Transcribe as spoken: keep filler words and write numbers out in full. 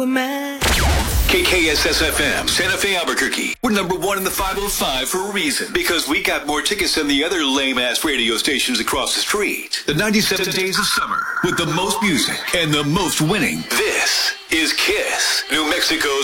K K S S F M, Santa Fe, Albuquerque. We're number one in the five oh five for a reason. Because we got more tickets than the other lame-ass radio stations across the street. The ninety-seven Days of Summer with the most music and the most winning. This is KISS, New Mexico's